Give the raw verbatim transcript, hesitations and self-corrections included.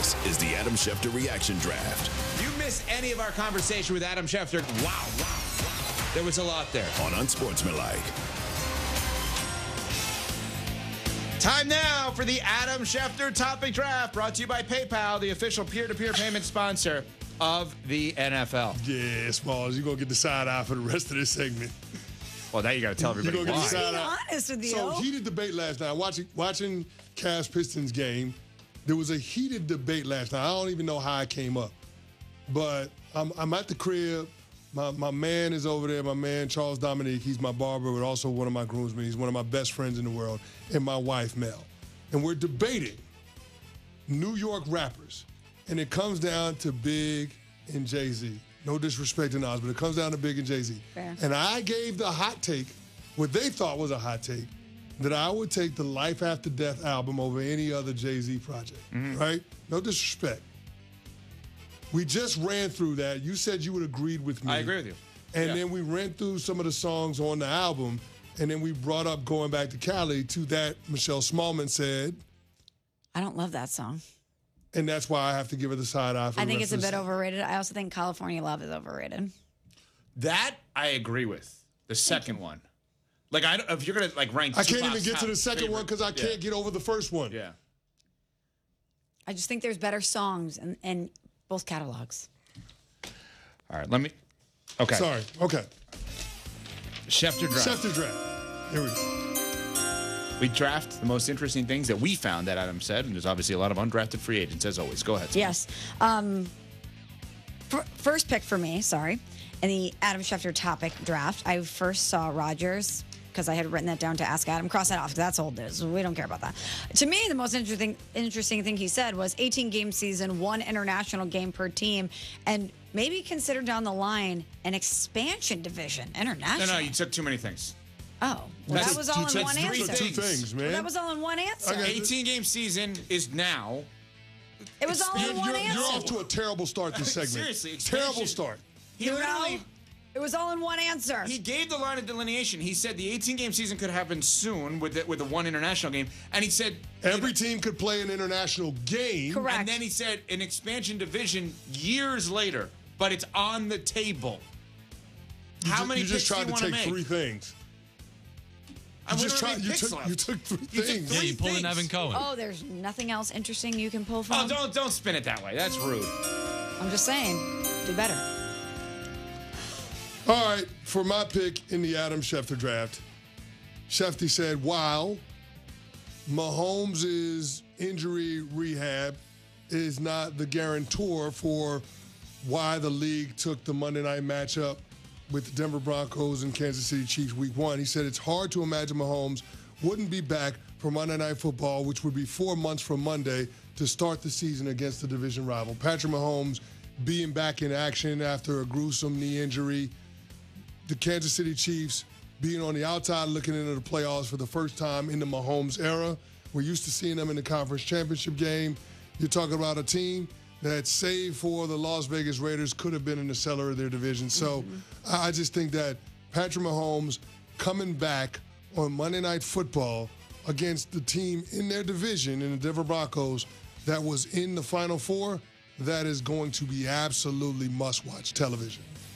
This is the Adam Schefter Reaction Draft. You miss any of our conversation with Adam Schefter? Wow, wow, wow. There was a lot there. On Unsportsmanlike. Time now for the Adam Schefter Topic Draft, brought to you by PayPal, the official peer-to-peer payment sponsor of the N F L. Yeah, Smalls, you're going to get the side eye for the rest of this segment. Well, now you got to tell everybody You're gonna why. get the side Being eye. honest with you. So, heated debate last night. Watching, watching Cavs Pistons game, there was a heated debate last night. I don't even know how it came up. But I'm, I'm at the crib. My, my man is over there, my man Charles Dominique. He's my barber, but also one of my groomsmen. He's one of my best friends in the world, and my wife, Mel. And we're debating New York rappers. And it comes down to Big and Jay-Z. No disrespect to Nas, but it comes down to Big and Jay-Z. Fair. And I gave the hot take, what they thought was a hot take, that I would take the Life After Death album over any other Jay-Z project, Mm-hmm. right? No disrespect. We just ran through that. You said you would agreed with me. I agree with you. And Yeah. then we ran through some of the songs on the album, and then we brought up going back to Cali. To that, Michelle Smallman said, I don't love that song. and that's why I have to give her the side eye. For I the think rest it's a of the bit se- overrated. I also think California Love is overrated. That I agree with. The second one. Like, I don't, if you're going to, like, rank I can't Tupac's even get to the top second favorite- one because I Yeah. can't get over the first one. Yeah. I just think there's better songs in, in both catalogs. All right, let me. Okay. Sorry. Okay. Schefter draft. Schefter draft. Here we go. We draft the most interesting things that we found, that Adam said, and there's obviously a lot of undrafted free agents, as always. Go ahead. Yes. Um, f- first pick for me, sorry, in the Adam Schefter topic draft, I first saw Rodgers because I had written that down to ask Adam. Cross that off because that's old news. We don't care about that. To me, the most interesting interesting thing he said was eighteen game season, one international game per team, and maybe consider down the line an expansion division, international. No, no, you took too many things. Oh, well, That's- that was all you in took one three answer. Two things. things, man. Well, that was all in one answer. Okay. eighteen-game season is now. It was all in You're, one you're, answer. you're off to a terrible start this segment. Seriously, Terrible expansion. start. He You literally. know, it was all in one answer. He gave the line of delineation. He said the eighteen-game season could happen soon with the, with the one international game, and he said Every team could play an international game. Correct. And then he said an expansion division years later, but it's on the table. You How ju- many You just picks do tried you to wanna take make? three things. I You wonder just how tried. many You picks took. left. You took three You took things. three Yeah, you pulled an things. Evan Cohen. Oh, there's nothing else interesting you can pull from? Oh, don't don't spin it that way. That's rude. I'm just saying, do better. All right, for my pick in the Adam Schefter draft, Schefter said, while Mahomes' injury rehab is not the guarantor for why the league took the Monday night matchup with the Denver Broncos and Kansas City Chiefs week one. He said it's hard to imagine Mahomes wouldn't be back for Monday Night Football, which would be four months from Monday, to start the season against the division rival. Patrick Mahomes being back in action after a gruesome knee injury. The Kansas City Chiefs being on the outside looking into the playoffs for the first time in the Mahomes era. We're used to seeing them in the conference championship game. You're talking about a team that, save for the Las Vegas Raiders, could have been in the cellar of their division. So I I just think that Patrick Mahomes coming back on Monday Night Football against the team in their division, in the Denver Broncos, that was in the Final Four, that is going to be absolutely must-watch television.